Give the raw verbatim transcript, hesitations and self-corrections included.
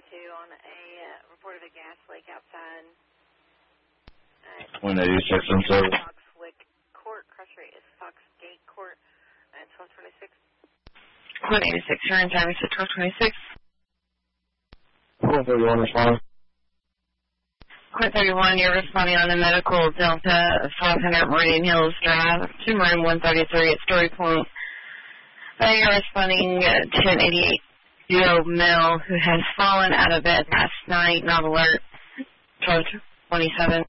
two on a uh, report of a gas leak outside. one eighty-six on service. Foxwick Court. Cross rate is Foxgate Court at twelve twenty-six. one eighty-six, you're in service at twelve twenty-six. one thirty-one responding. one thirty-one, you're responding on the medical Delta five hundred Meridian Hills Drive to Maroon one thirty-three at Story Point. Uh, you're responding uh, to an eighty-eight-year-old male who has fallen out of bed last night, not alert, twelve twenty-seven.